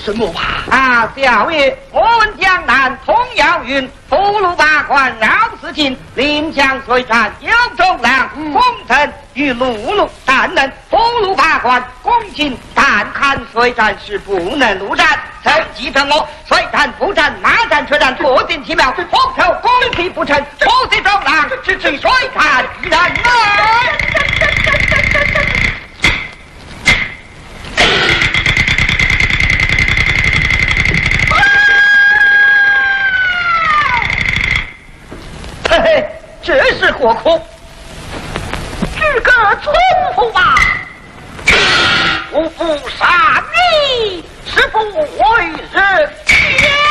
什么话？ 啊，小爷，我闻江南通谣云，福禄八关绕四境，临江水战有重量，功臣与陆路，但能福禄八关攻进，但看水战是不能陆战。曾记着我，水战不战，马战车战，各尽其妙，风头攻击不成，不是重量，只是水战人啊！嘿嘿，这是何苦？ 举个重复吧！我不杀你，是不为人奸。